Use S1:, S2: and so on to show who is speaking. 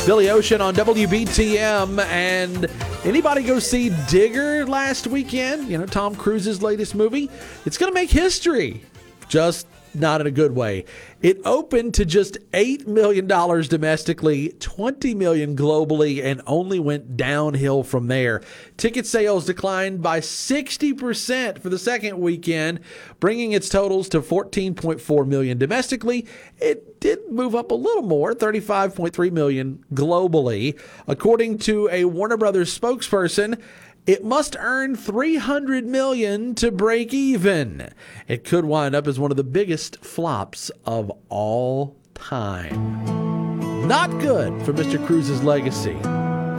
S1: Billy Ocean on WBTM. And anybody go see Digger last weekend? You know, Tom Cruise's latest movie. It's going to make history. Just not in a good way. It opened to just $8 million domestically, $20 million globally, and only went downhill from there. Ticket sales declined by 60% for the second weekend, bringing its totals to $14.4 million domestically. It did move up a little more, $35.3 million globally. According to a Warner Brothers spokesperson, it must earn $300 million to break even. It could wind up as one of the biggest flops of all time. Not good for Mr. Cruise's legacy.